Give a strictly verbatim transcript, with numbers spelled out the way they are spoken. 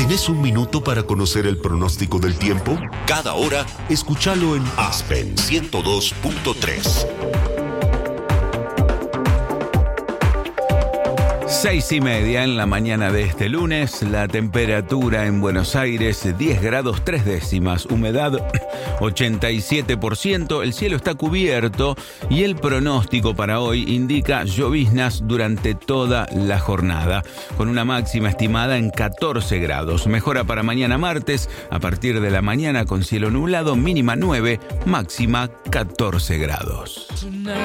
¿Tenés un minuto para conocer el pronóstico del tiempo? Cada hora, escúchalo en Aspen ciento dos punto tres. Seis y media en la mañana de este lunes, la temperatura en Buenos Aires diez grados tres décimas, humedad ochenta y siete por ciento, el cielo está cubierto y el pronóstico para hoy indica lloviznas durante toda la jornada, con una máxima estimada en catorce grados. Mejora para mañana martes, a partir de la mañana con cielo nublado, mínima nueve, máxima catorce grados.